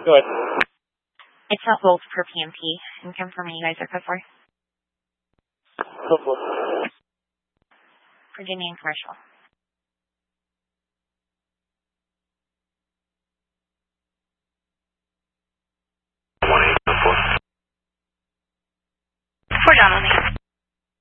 Go ahead. It's not volts per PMP. And confirming you guys are code 4. Code 4. Virginia and commercial.